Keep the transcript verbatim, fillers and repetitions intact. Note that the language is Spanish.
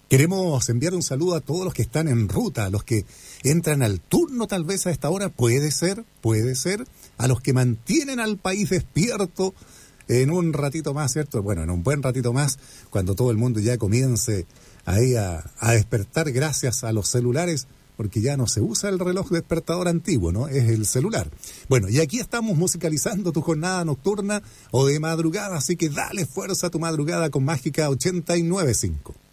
Queremos enviar un saludo a todos los que están en ruta, a los que entran al turno tal vez a esta hora, puede ser, puede ser, a los que mantienen al país despierto en un ratito más, ¿cierto? Bueno, en un buen ratito más, cuando todo el mundo ya comience ahí a, a despertar gracias a los celulares, porque ya no se usa el reloj despertador antiguo, ¿no? Es el celular. Bueno, y aquí estamos musicalizando tu jornada nocturna o de madrugada, así que dale fuerza a tu madrugada con Mágica ochenta y nueve punto cinco.